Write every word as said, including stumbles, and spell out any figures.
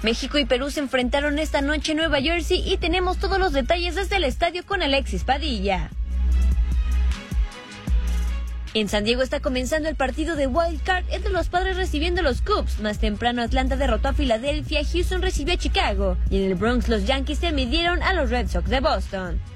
México y Perú se enfrentaron esta noche en Nueva Jersey y tenemos todos los detalles desde el estadio con Alexis Padilla. En San Diego está comenzando el partido de Wild Card entre los Padres recibiendo a los Cubs. Más temprano Atlanta derrotó a Filadelfia, Houston recibió a Chicago y en el Bronx los Yankees se midieron a los Red Sox de Boston.